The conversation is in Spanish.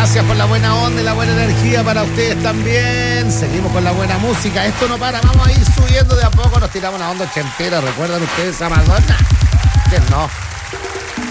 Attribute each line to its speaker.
Speaker 1: Gracias por la buena onda y la buena energía para ustedes también. Seguimos con la buena música. Esto no para, vamos a ir subiendo de a poco. Nos tiramos una onda ochentera. ¿Recuerdan ustedes a Madonna? ¿Quién no?